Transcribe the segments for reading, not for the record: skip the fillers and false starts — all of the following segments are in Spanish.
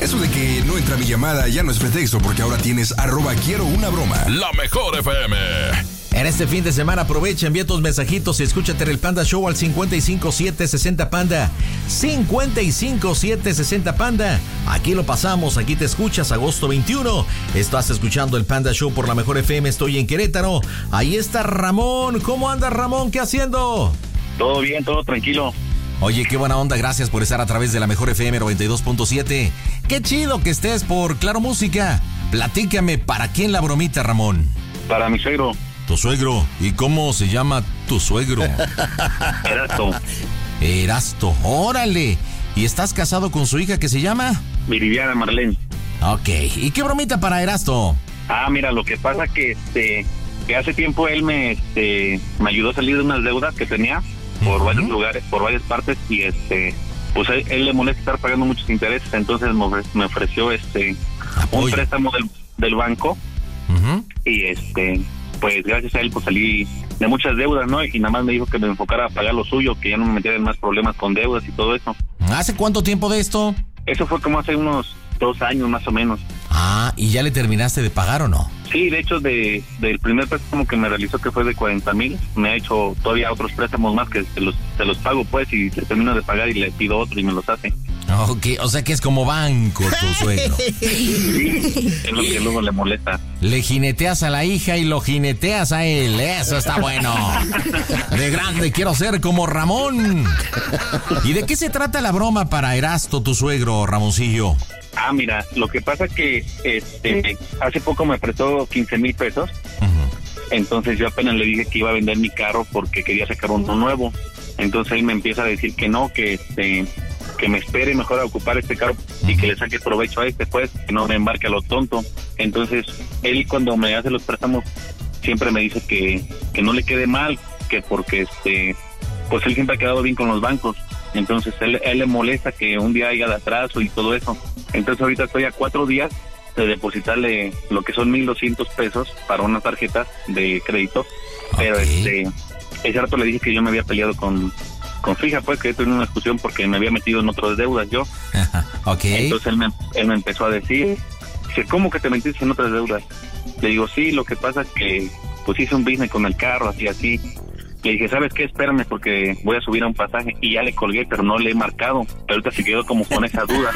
Eso de que no entra mi llamada ya no es pretexto, porque ahora tienes @QuieroUnaBroma. La Mejor FM. En este fin de semana aprovecha, envía tus mensajitos y escúchate el Panda Show al 55760 Panda. 55760 Panda. Aquí lo pasamos, aquí te escuchas, agosto 21. Estás escuchando el Panda Show por La Mejor FM, estoy en Querétaro. Ahí está Ramón. ¿Cómo andas, Ramón? ¿Qué haciendo? Todo bien, todo tranquilo. Oye, qué buena onda, gracias por estar a través de La Mejor FM 92.7. Qué chido que estés por Claro Música. Platícame, ¿para quién la bromita, Ramón? Para mi suegro. ¿Tu suegro? ¿Y cómo se llama tu suegro? Erasto. Erasto, órale. ¿Y estás casado con su hija que se llama? Viridiana Marlene. Ok, ¿y qué bromita para Erasto? Mira, lo que pasa que que hace tiempo él me ayudó a salir de unas deudas que tenía por varios lugares, por varias partes, y pues él le molesta estar pagando muchos intereses, entonces me ofreció un préstamo del banco. Y pues gracias a él pues salí de muchas deudas, ¿no? Y nada más me dijo que me enfocara a pagar lo suyo, que ya no me metiera en más problemas con deudas y todo eso. ¿Hace cuánto tiempo de esto? Eso fue como hace unos 2 años más o menos. ¿Y ya le terminaste de pagar o no? Sí, de hecho del primer préstamo que me realizó, que fue de 40,000, me ha hecho todavía otros préstamos más que se los pago pues, y le termino de pagar y le pido otro y me los hace. Ok, o sea que es como banco tu suegro. Sí, es lo que luego le molesta. Le jineteas a la hija y lo jineteas a él, eso está bueno. De grande quiero ser como Ramón. ¿Y de qué se trata la broma para Erasto, tu suegro, Ramoncillo? Mira, lo que pasa que hace poco me prestó 15,000 pesos. Entonces yo apenas le dije que iba a vender mi carro porque quería sacar uno nuevo. Entonces él me empieza a decir que no, que me espere mejor a ocupar este carro y que le saque provecho a pues, que no me embarque a lo tonto. Entonces él, cuando me hace los préstamos, siempre me dice que no le quede mal, que porque pues él siempre ha quedado bien con los bancos. Entonces él le molesta que un día haya de atraso y todo eso. Entonces ahorita estoy a 4 días de depositarle lo que son 1,200 pesos para una tarjeta de crédito. Pero ese rato le dije que yo me había peleado con su hija, pues, que yo tuve una discusión porque me había metido en otras deudas yo. Entonces él me empezó a decir, dice, ¿cómo que te metiste en otras deudas? Le digo, sí, lo que pasa es que pues hice un business con el carro, así. Le dije, ¿sabes qué? Espérame porque voy a subir a un pasaje. Y ya le colgué, pero no le he marcado. Pero ahorita se quedó como con esa duda.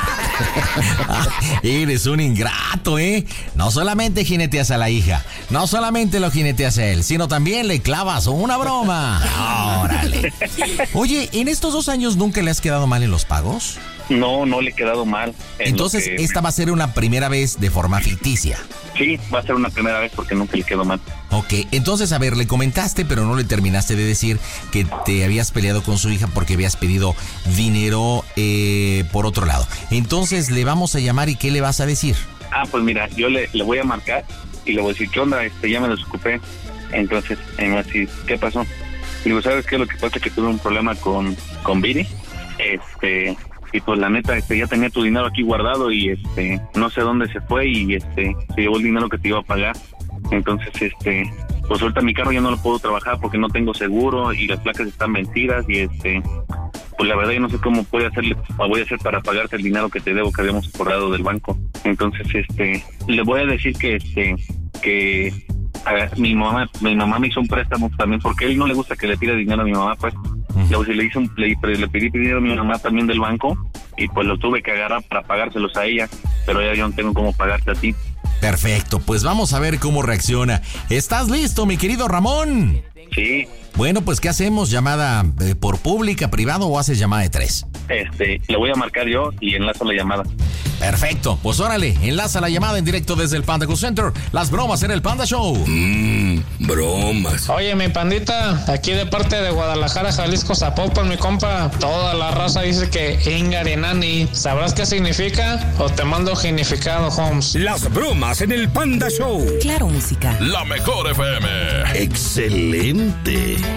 Eres un ingrato, ¿eh? No solamente jineteas a la hija, no solamente lo jineteas a él, sino también le clavas una broma. Órale. Oye, ¿en estos 2 años nunca le has quedado mal en los pagos? No le he quedado mal. Entonces, esta va a ser una primera vez de forma ficticia. Sí, va a ser una primera vez porque nunca le quedó mal. Ok, entonces, a ver, le comentaste, pero no le terminaste de decir que te habías peleado con su hija porque habías pedido dinero por otro lado. Entonces, le vamos a llamar y ¿qué le vas a decir? Pues mira, yo le voy a marcar y le voy a decir, ¿qué onda? Ya me desocupé. Entonces, me va a decir, ¿qué pasó? Le digo, ¿sabes qué? Lo que pasa es que tuve un problema con Viri. Y pues la neta, ya tenía tu dinero aquí guardado y no sé dónde se fue y se llevó el dinero que te iba a pagar. Entonces, pues ahorita mi carro ya no lo puedo trabajar porque no tengo seguro y las placas están vencidas y pues la verdad yo no sé cómo voy a hacer para pagarte el dinero que te debo, que habíamos acordado del banco. Entonces, le voy a decir que mi mamá me hizo un préstamo también porque a él no le gusta que le pida dinero a mi mamá, pues. Luego le pedí dinero a mi mamá también del banco y pues lo tuve que agarrar para pagárselos a ella, pero ya yo no tengo cómo pagarte a ti. Perfecto, pues vamos a ver cómo reacciona. ¿Estás listo, mi querido Ramón? Sí. Bueno, pues ¿qué hacemos? ¿Llamada por pública, privado o haces llamada de 3? Le voy a marcar yo y enlazo la llamada. Perfecto, pues órale, enlaza la llamada en directo desde el Panda Cool Center. Las bromas en el Panda Show. Bromas. Oye, mi pandita, aquí de parte de Guadalajara, Jalisco, Zapopan, mi compa, toda la raza dice que Ingarinani. ¿Sabrás qué significa? ¿O te mando significado, Holmes? Las bromas en el Panda Show. Claro Música. La Mejor FM. Excelente.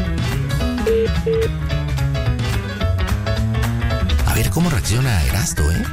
A ver cómo reacciona Erasto, ¿eh?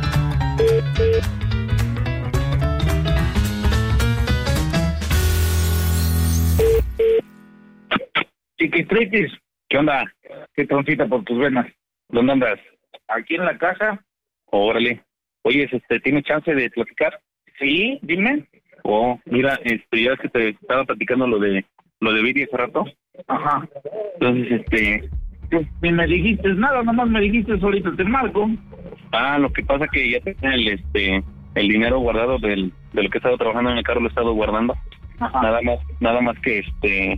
Chiquitriquis, ¿qué onda? ¿Qué troncita por tus venas? ¿Dónde andas? ¿Aquí en la casa? Órale. Oye, ¿tiene chance de platicar? Sí, dime. Oh, mira, ya que te estaba platicando lo de Viri hace rato. Ajá. Entonces, Pues ni me dijiste nada, nomás me dijiste ahorita te marco. lo que pasa que ya tenía el dinero guardado de lo que he estado trabajando en el carro, lo he estado guardando. Ajá. Nada más que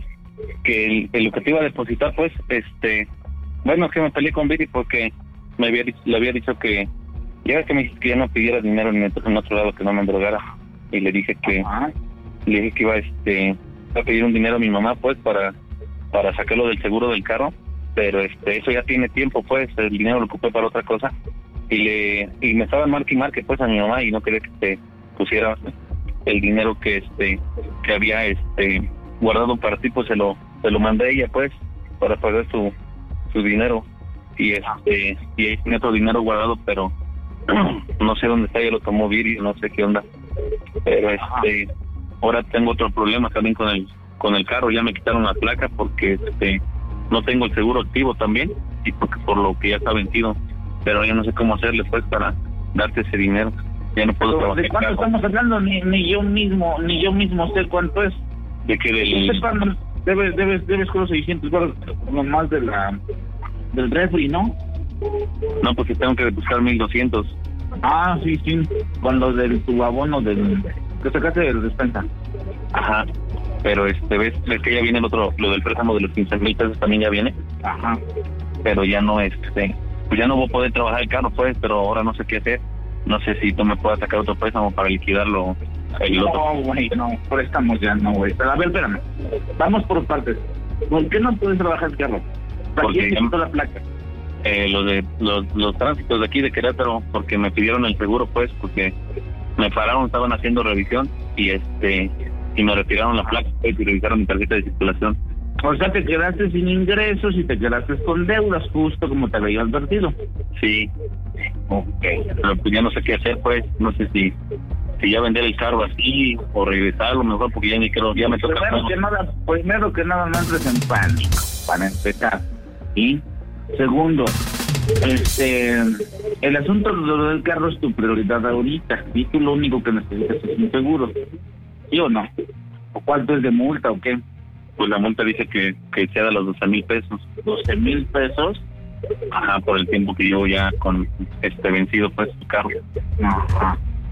que lo que te iba a depositar, pues, bueno, es que me peleé con Viri porque le había dicho que ya que me dijiste que ya no pidiera dinero en otro lado, que no me endrogara, y le dije que iba a pedir un dinero a mi mamá, pues, para sacarlo del seguro del carro, pero eso ya tiene tiempo, pues, el dinero lo ocupé para otra cosa, y me estaban marque pues a mi mamá, y no quería que se pusiera el dinero que había guardado para ti, pues se lo mandé a ella, pues, para pagar su dinero, y ahí tiene otro dinero guardado, pero no sé dónde está, ya lo tomó Viri, no sé qué onda, pero ahora tengo otro problema también con el carro, ya me quitaron la placa porque no tengo el seguro activo también, y porque por lo que ya está vencido, pero ya no sé cómo hacerle, pues, para darte ese dinero, ya no puedo trabajar. ¿De cuánto estamos hablando? Ni yo mismo sé cuánto es. ¿De qué? Debes con los 600 dólares nomás del refri, ¿no? No, porque tengo que buscar 1,200. Ah, sí, con lo del tu abono que sacaste de la despensa. Ajá, pero ves que ya viene lo del préstamo de los 15,000 pesos también ya viene. Ajá. Pero ya no pues ya no voy a poder trabajar el carro, pues, pero ahora no sé qué hacer. No sé si tú me puedas sacar otro préstamo para liquidarlo. No, güey, no, préstamos ya no, güey. Pero a ver, espérame. Vamos por partes. ¿Por qué no puedes trabajar el carro? ¿Para quién te quitó la placa? Los tránsitos de aquí de Querétaro, porque me pidieron el seguro, pues, porque me pararon, estaban haciendo revisión y me retiraron la placa, pues, y revisaron mi tarjeta de circulación. O sea, te quedaste sin ingresos y te quedaste con deudas, justo como te había advertido. Sí. Ok. Pero pues ya no sé qué hacer, pues, no sé si ya vender el carro así o regresarlo mejor, porque ya me toca. Primero que nada, no entres en pánico, para empezar. Y segundo, el asunto del carro es tu prioridad ahorita, y tú lo único que necesitas es un seguro, ¿sí o no? ¿O cuánto es de multa o qué? Pues la multa dice que sea de los 12,000 pesos. 12,000 pesos. Ajá, por el tiempo que llevo ya con vencido, pues, el carro. Ajá.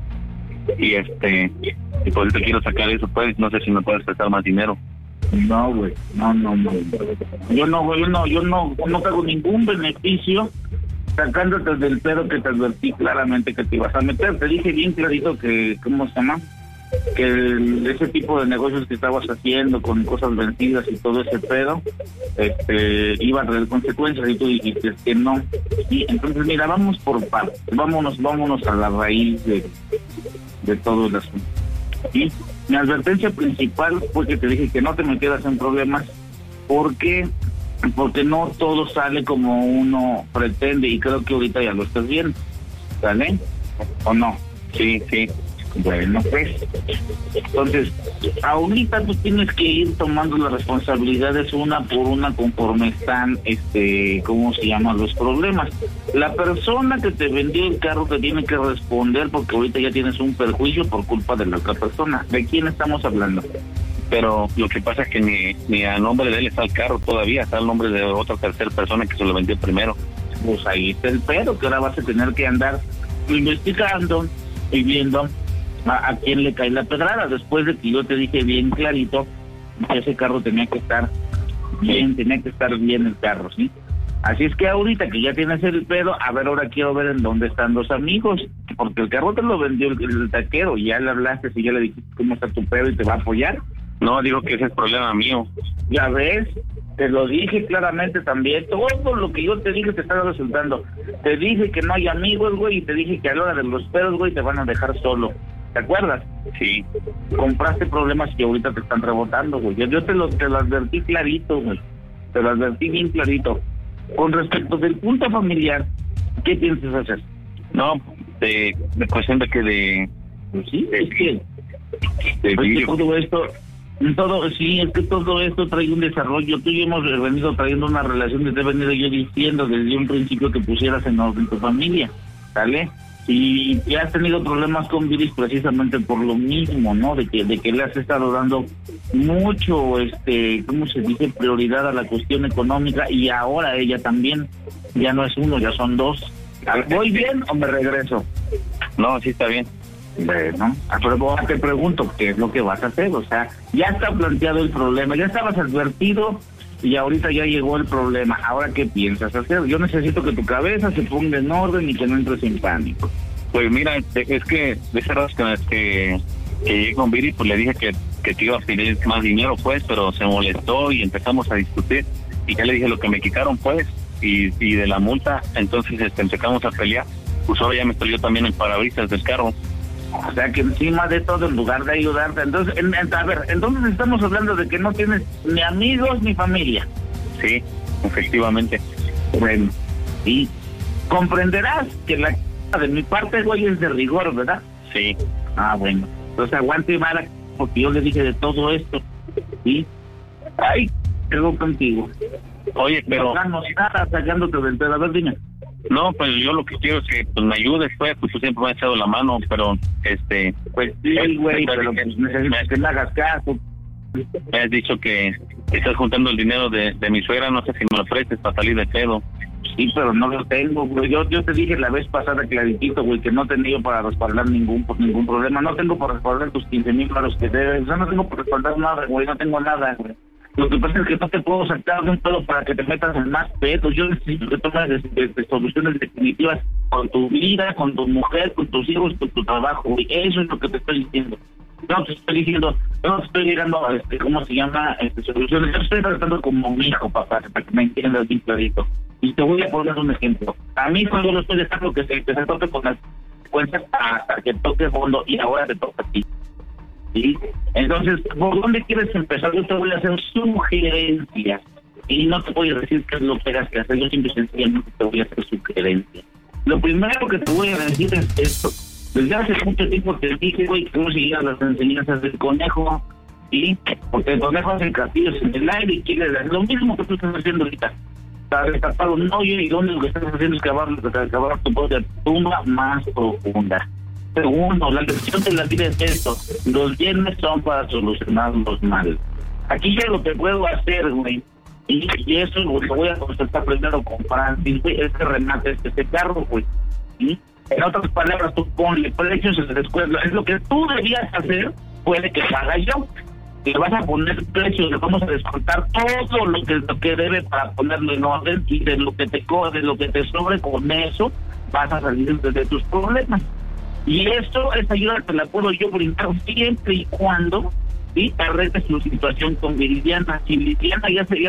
Y por eso quiero sacar eso, pues, no sé si me puedes prestar más dinero. No, güey, no. Yo no pago ningún beneficio sacándote del pedo que te advertí claramente que te ibas a meter. Te dije bien clarito que, ¿cómo se llama? Que ese tipo de negocios que estabas haciendo con cosas vencidas y todo ese pedo, iba a tener consecuencias, y tú dijiste que no. Y entonces, mira, vamos por partes, vámonos a la raíz de todo el asunto. Y mi advertencia principal fue que te dije que no te metieras en problemas, porque no todo sale como uno pretende, y creo que ahorita ya lo estás viendo, ¿sale? ¿O no? Sí. Bueno, pues, entonces, ahorita tú tienes que ir tomando las responsabilidades una por una conforme están, ¿cómo se llaman los problemas? La persona que te vendió el carro te tiene que responder, porque ahorita ya tienes un perjuicio por culpa de la otra persona. ¿De quién estamos hablando? Pero lo que pasa es que ni a nombre de él está el carro todavía, está el nombre de otra tercera persona que se lo vendió primero. Pues ahí está el pedo, que ahora vas a tener que andar investigando y viendo a quién le cae la pedrada, después de que yo te dije bien clarito que ese carro tenía que estar bien el carro, ¿sí? Así es que ahorita que ya tienes el pedo, a ver, ahora quiero ver en dónde están los amigos, porque el carro te lo vendió el taquero, ya le hablaste y ya le dijiste cómo está tu pedo y te va a apoyar. No, digo que ese es problema mío. Ya ves, te lo dije claramente también, todo lo que yo te dije te estaba resultando. Te dije que no hay amigos, güey, y te dije que a la hora de los pedos, güey, te van a dejar solo. ¿Te acuerdas? Sí. Compraste problemas que ahorita te están rebotando, güey. Yo te lo advertí clarito, güey. Te lo advertí bien clarito. Con respecto del punto familiar, ¿qué piensas hacer? No, de cuestión de que Pues sí, es que todo esto, es que todo esto trae un desarrollo. Tú y yo hemos venido trayendo una relación, te he venido yo diciendo desde un principio que pusieras en orden tu familia, ¿sale? y has tenido problemas con Viris precisamente por lo mismo, ¿no? De que le has estado dando mucho, ¿cómo se dice? Prioridad a la cuestión económica, y ahora ella también, ya no es uno, ya son dos. ¿Voy bien o me regreso? No, sí está bien. Bueno, pero te pregunto, ¿qué es lo que vas a hacer? O sea, ya está planteado el problema, ya estabas advertido y ahorita ya llegó el problema. Ahora, ¿qué piensas hacer? Yo necesito que tu cabeza se ponga en orden y que no entres en pánico. Pues mira, es que de ese rato que llegué con Viri, pues le dije que te iba a pedir más dinero, pues, pero se molestó y empezamos a discutir, y ya le dije lo que me quitaron, pues, y de la multa. Entonces empezamos a pelear. Pues ahora ya me salió también el parabrisas del carro. O sea, que encima de todo, en lugar de ayudarte, entonces, a ver, entonces estamos hablando de que no tienes ni amigos ni familia. Sí, efectivamente. Bueno, y comprenderás que la de mi parte, güey, es de rigor, ¿verdad? Sí. Ah, bueno. Entonces aguante mala, porque yo le dije de todo esto. ¿Sí? Ay, quedó contigo. Oye, pero... No nada sacándote del pedo. A ver, dime. No, pues yo lo que quiero es que pues me ayudes, pues tú siempre me has echado la mano, pero pues sí, güey, pero pues necesitas que me hagas caso. Me has dicho que estás juntando el dinero de mi suegra, no sé si me lo ofreces para salir de pedo. Sí, pero no lo tengo, güey. Yo te dije la vez pasada claritito, güey, que no tenía para respaldar ningún problema. No tengo para respaldar tus 15,000 euros que debes. O sea, no tengo para respaldar nada, güey. No tengo nada, güey. Lo que pasa es que no te puedo sacar de un pedo para que te metas en más pedos. Yo necesito que tomes soluciones definitivas con tu vida, con tu mujer, con tus hijos, con tu trabajo, güey. Eso es lo que te estoy diciendo. No te estoy diciendo, no te estoy llegando a, ¿cómo se llama? Soluciones. Yo estoy tratando como mi hijo, papá, para que me entiendas bien clarito. Y te voy a poner un ejemplo. A mí cuando lo estoy dejando que se toque con las consecuencias hasta que toque fondo, y ahora te toca a ti. ¿Sí? Entonces, ¿por dónde quieres empezar? Yo te voy a hacer sugerencias. Y no te voy a decir qué es lo que tengas que hacer. Yo simple y sencillamente te voy a hacer sugerencias. Lo primero que te voy a decir es esto. Desde hace mucho tiempo te dije, güey, que no siguieras las enseñanzas del conejo. ¿Sí? Porque el conejo hace castillos en el aire y quiere lo mismo que tú estás haciendo ahorita. Está destapado un hoyo y lo único que estás haciendo es cavar tu propia tumba más profunda. Segundo, la lección de la vida es esto: los bienes son para solucionar los males. Aquí ya lo que puedo hacer, güey, y eso es lo que voy a consultar primero con Francis, güey, es que remate este carro, güey. ¿Sí? En otras palabras, tú ponle precios en la escuela. Es lo que tú debías hacer, puede que haga yo. Le vas a poner precios, le vamos a descontar todo lo que debe para ponerlo en orden, y de lo que te sobre, con eso vas a salir de tus problemas. Y esto, esa ayuda te la puedo yo brindar siempre y cuando, ¿sí?, arregles tu situación con Viridiana. Si Viridiana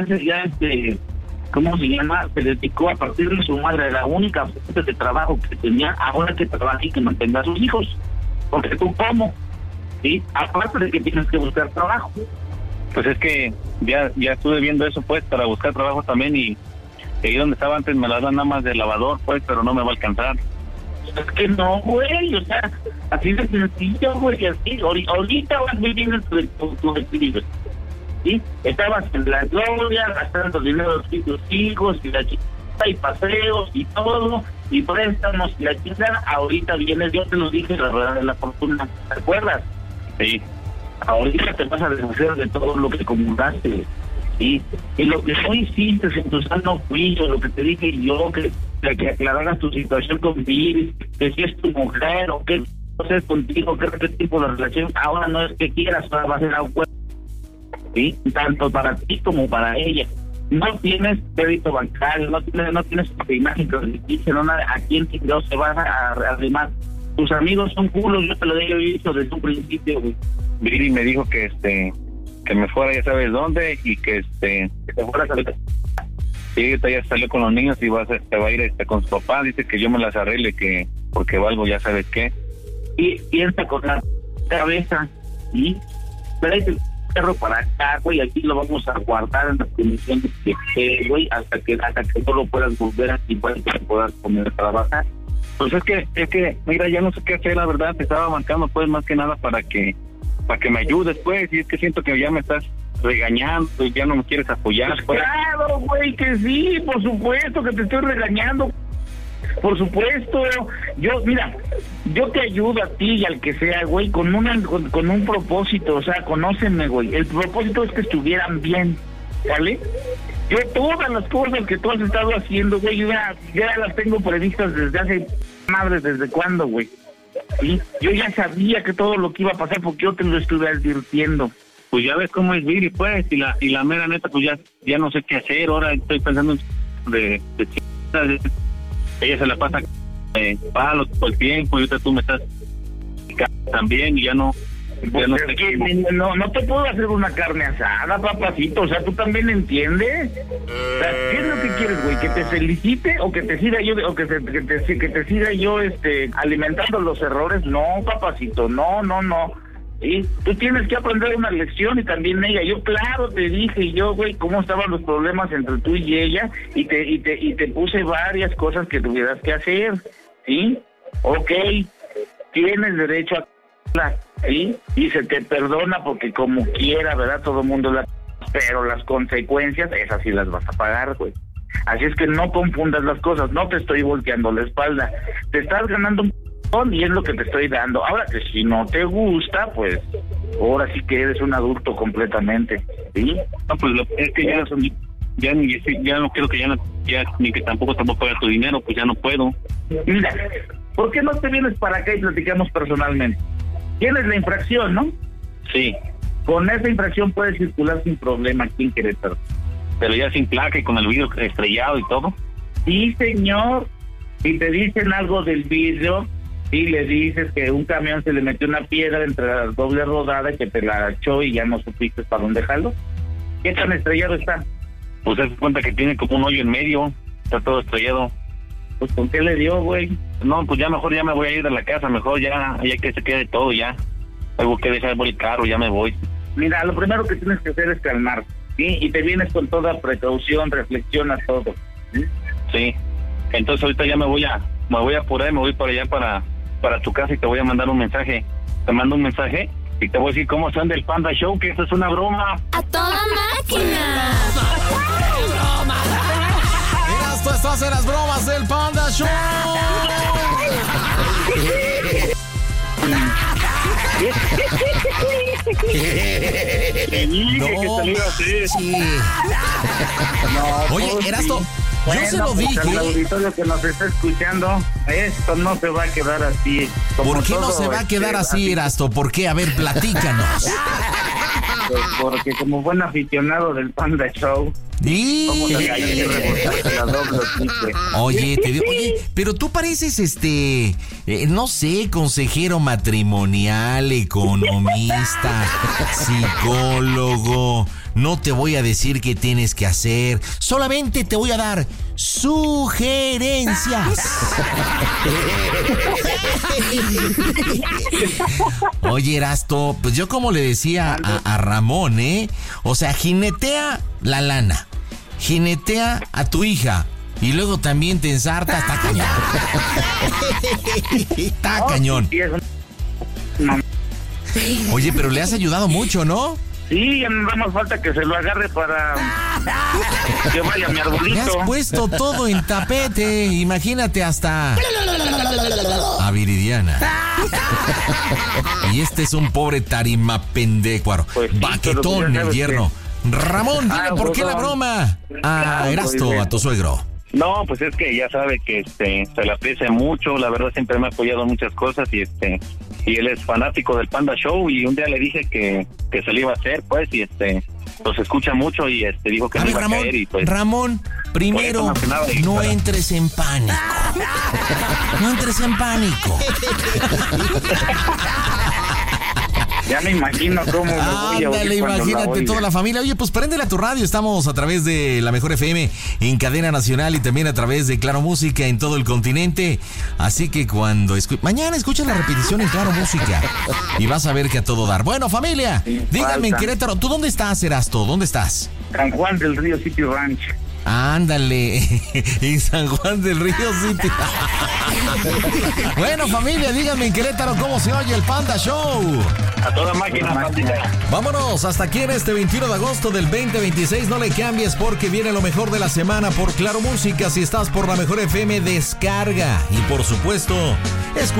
¿cómo se llama? Se dedicó a partir de su madre, la única fuente de trabajo que tenía, ahora que trabaje y que mantenga a sus hijos. Porque tú, ¿cómo? ¿Sí? Aparte de que tienes que buscar trabajo. Pues es que ya estuve viendo eso, pues, para buscar trabajo también, y ahí donde estaba antes me la dan nada más de lavador, pues, pero no me va a alcanzar. Es que no, güey, o sea, así de sencillo, güey, así. Ahorita vas muy bien tu equilibrio, ¿sí? Estabas en la gloria, gastando dinero de tus hijos y la chica y paseos y todo, y préstamos y la chica. Ahorita vienes, yo te lo dije, la verdad de la fortuna, ¿te acuerdas? Sí. Ahorita te vas a deshacer de todo lo que acumulaste, ¿sí? Y lo que no hiciste en tu sano juicio, lo que te dije yo, que aclararas tu situación con Viris, que si es tu mujer o qué es contigo, qué tipo de relación, ahora no es que quieras, ahora va a ser acuerdo, ¿sí? Tanto para ti como para ella. No tienes crédito bancario, no tienes imagen crediticia, no nada. ¿A quién se van a arrimar? Tus amigos son culos, yo te lo he dicho desde un principio, güey. Viri me dijo que me fuera, ya sabes dónde, y que te fuera a... Sí, ya salió con los niños y se va a ir con su papá. Dice que yo me las arregle, que porque valgo ya sabes qué. Y piensa con la cabeza, ¿sí? Trae el perro para acá, güey, aquí lo vamos a guardar en las condiciones que güey, hasta que no lo puedas volver aquí, para que puedas poner a trabajar. Pues es que, mira, ya no sé qué hacer, la verdad. Te estaba bancando, pues, más que nada para que me ayudes, pues, y es que siento que ya me estás regañando y ya no me quieres apoyar, pues. Claro, güey, que sí, por supuesto que te estoy regañando. Por supuesto, yo te ayudo a ti y al que sea, güey, con un propósito, o sea, conóceme, güey. El propósito es que estuvieran bien, ¿vale? Yo todas las cosas que tú has estado haciendo, güey, ya las tengo previstas desde hace, madre, ¿desde cuándo, güey? ¿Sí? Yo ya sabía que todo lo que iba a pasar porque yo te lo estuve advirtiendo. Pues ya ves cómo es Viri, pues, y la mera neta, pues ya no sé qué hacer. Ahora estoy pensando en ella se la pasa palos todo el tiempo y ahorita tú me estás también y ya no. Pues no, no te puedo hacer una carne asada, papacito, o sea, tú también entiendes. O sea, ¿qué es lo que quieres, güey? ¿Que te felicite o que te siga yo que te siga yo alimentando los errores? No, papacito, no. ¿Sí? Tú tienes que aprender una lección y también ella. Yo, claro, te dije yo, güey, cómo estaban los problemas entre tú y ella y te puse varias cosas que tuvieras que hacer, ¿sí? Ok, tienes derecho a... ¿sí? Y se te perdona porque como quiera, ¿verdad? Todo el mundo pero las consecuencias, esas sí las vas a pagar, güey. Así es que no confundas las cosas, no te estoy volteando la espalda. Te estás ganando un y es lo que te estoy dando. Ahora que si no te gusta, pues ahora sí que eres un adulto completamente, ¿sí? No, pues es que ya no quiero que ya ni que tampoco pagar tu dinero, pues ya no puedo. Mira, ¿por qué no te vienes para acá y platicamos personalmente? Tienes la infracción, ¿no? Sí. Con esa infracción puedes circular sin problema aquí en Querétaro. Pero ya sin placa y con el vidrio estrellado y todo. Sí, señor. Si te dicen algo del vidrio y le dices que un camión se le metió una piedra entre la doble rodada y que te la echó y ya no supiste para dónde dejarlo. ¿Qué tan estrellado está? Pues se cuenta que tiene como un hoyo en medio, está todo estrellado. Pues ¿con qué le dio, güey? No, pues ya mejor ya me voy a ir de la casa, mejor ya que se quede todo ya. Algo que dejar el carro, ya me voy. Mira, lo primero que tienes que hacer es calmar, ¿sí? Y te vienes con toda precaución, reflexiona todo, ¿sí? Sí. Entonces ahorita ya me voy a apurar, me voy para allá para tu casa y te voy a mandar un mensaje. Te mando un mensaje y te voy a decir cómo son del Panda Show, que esto es una broma. ¡A toda máquina! Esto estás en las bromas del Panda Show. Oye, Erasto, yo se lo dije. El auditorio que nos está escuchando, esto no se va a quedar así. ¿Por qué no se va a quedar así, Erasto? ¿Por qué? A ver, platícanos. Pues porque como buen aficionado del Panda Show, Oye, pero tú pareces no sé, consejero matrimonial, economista, psicólogo. No te voy a decir qué tienes que hacer, solamente te voy a dar sugerencias. Oye, Erasto, pues yo como le decía a Ramón, o sea, jinetea la lana, jinetea a tu hija y luego también te ensarta, está cañón. Está cañón. Oye, pero le has ayudado mucho, ¿no? Sí, ya no da más falta que se lo agarre para que vaya mi arbolito. Le has puesto todo en tapete, imagínate hasta a Viridiana. Y este es un pobre tarima pendécuaro, pues sí, baquetón el yerno. Ramón, dime por qué la broma a Erasto, a tu suegro. No, pues es que ya sabe que se le aprecia mucho, la verdad siempre me ha apoyado en muchas cosas y él es fanático del Panda Show y un día le dije que se le iba a hacer, pues, y los escucha mucho y dijo que no iba a caer y pues... Ramón, primero, no entres en pánico. No entres en pánico. Ya me imagino cómo me voy a oír. Imagínate toda la familia. Oye, pues préndele a tu radio. Estamos a través de La Mejor FM en cadena nacional y también a través de Claro Música en todo el continente. Así que mañana escucha la repetición en Claro Música y vas a ver que a todo dar. Bueno, familia, díganme en Querétaro, ¿tú dónde estás, Erasto? ¿Dónde estás? San Juan del Río City Ranch. Ándale, en San Juan del Río City. Bueno, familia, díganme en Querétaro cómo se oye el Panda Show. A toda máquina, pandita. Vámonos, hasta aquí en este 21 de agosto del 2026. No le cambies porque viene lo mejor de la semana por Claro Música. Si estás por la mejor FM, descarga. Y por supuesto, escucha